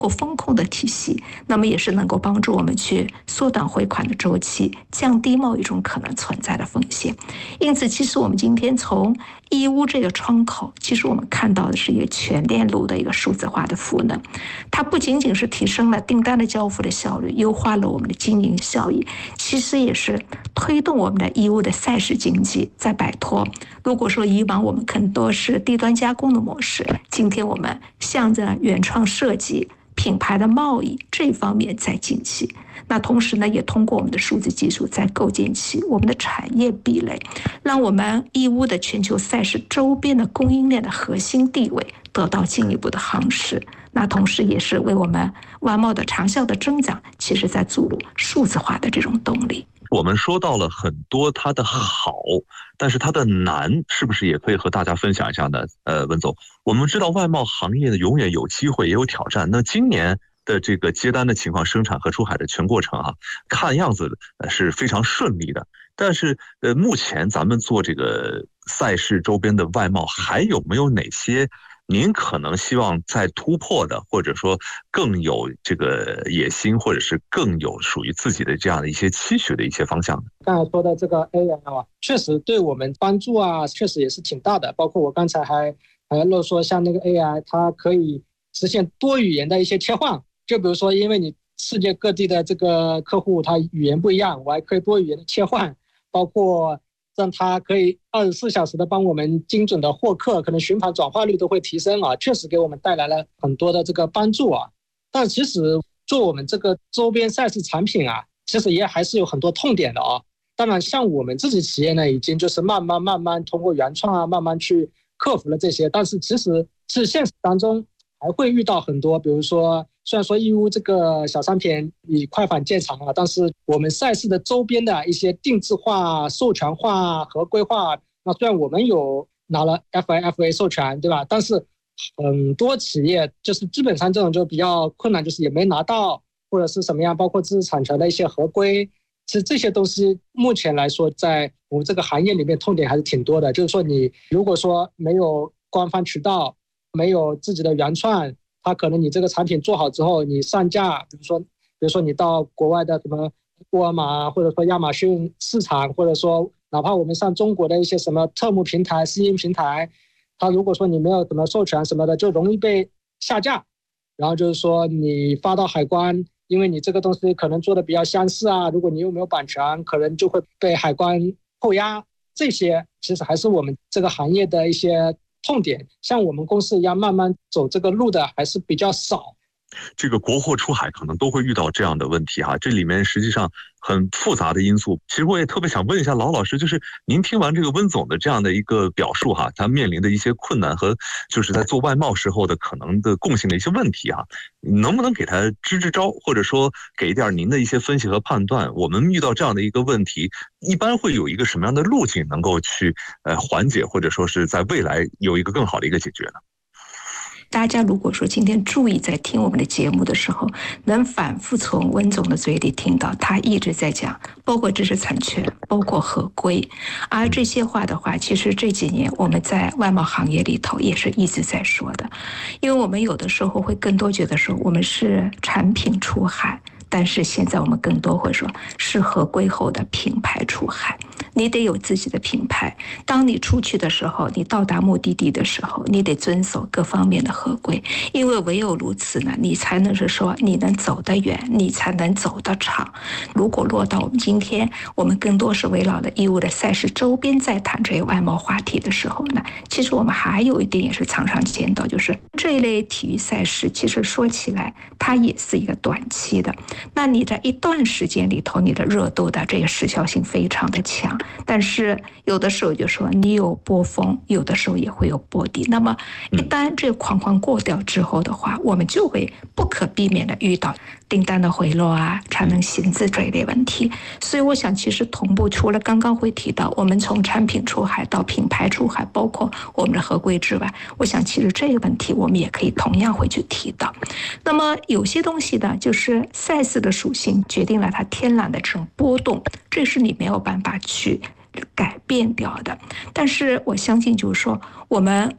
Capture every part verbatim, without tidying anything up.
够风控的体系，那么也是能够帮助我们去缩短汇款的周期，降低贸易中可能存在的风险。因此，其实我们今天从义乌这个窗口，其实我们看到的是一个全链路的一个数字化的赋能，它不仅仅是提升了订单的交付的效率，优化了我们的经营效益，其实也是推动我们的义乌的赛事经济在摆脱，如果说以往我们更多是低端加工的模式，今天我们向着原创设计、品牌的贸易这一方面在进起。那同时呢，也通过我们的数字技术在构建起我们的产业壁垒，让我们义乌的全球赛事周边的供应链的核心地位得到进一步的夯实。那同时也是为我们外贸的长效的增长，其实在注入数字化的这种动力。 我们说到了很多它的好，但是它的难是不是也可以和大家分享一下呢？呃，文总，我们知道外贸行业呢永远有机会也有挑战。那今年的这个接单的情况、生产和出海的全过程啊，看样子是非常顺利的。但是呃，目前咱们做这个赛事周边的外贸，还有没有哪些您可能希望再突破的，或者说更有这个野心，或者是更有属于自己的这样的一些期许的一些方向呢？ 刚才说的这个 A I 啊，确实对我们帮助啊，确实也是挺大的。包括我刚才还还漏说，像那个 A I， 它可以实现多语言的一些切换。就比如说，因为你世界各地的这个客户他语言不一样，我还可以多语言的切换，包括让他可以二十四小时的帮我们精准的获客，可能循环转化率都会提升啊，确实给我们带来了很多的这个帮助啊。但其实做我们这个周边赛事产品啊，其实也还是有很多痛点的啊。当然，像我们自己企业呢，已经就是慢慢慢慢通过原创啊，慢慢去克服了这些。但是其实是现实当中还会遇到很多，比如说，虽然说义乌这个小商品以快反见长啊，但是我们赛事的周边的一些定制化、授权化、合规化，那虽然我们有拿了 F I F A 授权，对吧？但是很多企业就是基本上这种就比较困难，就是也没拿到，或者是什么样，包括知识产权的一些合规，其实这些东西目前来说，在我们这个行业里面痛点还是挺多的。就是说，你如果说没有官方渠道，没有自己的原创，它可能你这个产品做好之后，你上架，比如说，比如说你到国外的什么沃尔玛，或者说亚马逊市场，或者说哪怕我们上中国的一些什么特目平台、私营平台，它如果说你没有什么授权什么的，就容易被下架。然后就是说你发到海关，因为你这个东西可能做的比较相似啊，如果你又没有版权，可能就会被海关扣押。这些其实还是我们这个行业的一些痛点，像我们公司一样慢慢走这个路的还是比较少。 这个国货出海可能都会遇到这样的问题哈，这里面实际上很复杂的因素。其实我也特别想问一下劳老师，就是您听完这个温总的这样的一个表述哈，他面临的一些困难和就是在做外贸时候的可能的共性的一些问题哈，能不能给他支支招，或者说给一点您的一些分析和判断？我们遇到这样的一个问题，一般会有一个什么样的路径能够去呃缓解，或者说是在未来有一个更好的一个解决呢？ 大家如果说今天注意在听我们的节目的时候，能反复从温总的嘴里听到他一直在讲，包括知识产权，包括合规，而这些话的话，其实这几年我们在外贸行业里头也是一直在说的，因为我们有的时候会更多觉得说我们是产品出海，但是现在我们更多会说是合规后的品牌出海。你得有自己的品牌，当你出去的时候，你到达目的地的时候，你得遵守各方面的合规，因为唯有如此呢，你才能是说你能走得远，你才能走得长。如果落到我们今天，我们更多是围绕着义乌的赛事周边在谈这些外贸话题的时候呢，其实我们还有一点也是常常见到，就是这一类体育赛事，其实说起来它也是一个短期的，那你在一段时间里头，你的热度的这个时效性非常的强。但是有的时候就说你有波峰，有的时候也会有波底。那么一旦这个框框过掉之后的话，我们就会不可避免的遇到订单的回落啊、产能限制这一类问题。所以我想，其实同步除了刚刚会提到，我们从产品出海到品牌出海，包括我们的合规之外，我想其实这个问题我们也可以同样会去提到。那么有些东西呢，就是赛事的属性决定了它天然的这种波动，这是你没有办法去改变掉的。但是我相信就是说我们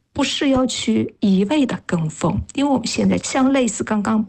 不是要去一味的跟风，因为我们现在像类似刚刚